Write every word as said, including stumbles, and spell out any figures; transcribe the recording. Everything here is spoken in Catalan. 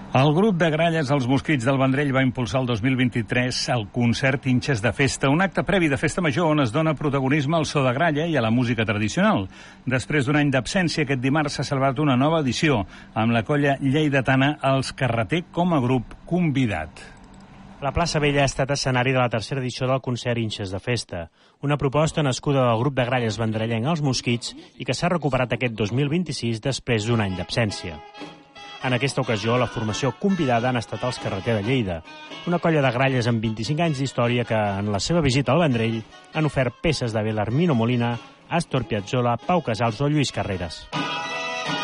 El grup de gralles Els Mosquits del Vendrell va impulsar el dos mil vint-i-tres el concert Inxes de Festa, un acte previ de festa major on es dona protagonisme al so de gralla i a la música tradicional. Després d'un any d'absència, aquest dimarts s'ha celebrat una nova edició amb la colla lleidatana Els Carreter com a grup convidat. La plaça Vella ha estat escenari de la tercera edició del concert Inxes de Festa, una proposta nascuda del grup de gralles vendrellenc Els Mosquits i que s'ha recuperat aquest dos mil vint-i-sis després d'un any d'absència. En aquesta ocasió, la formació convidada han estat els Carreter de Lleida, una colla de gralles amb vint-i-cinc anys d'història que, en la seva visita al Vendrell, han ofert peces de Belarmino Molina, Astor Piazzolla, Pau Casals o Lluís Carreras.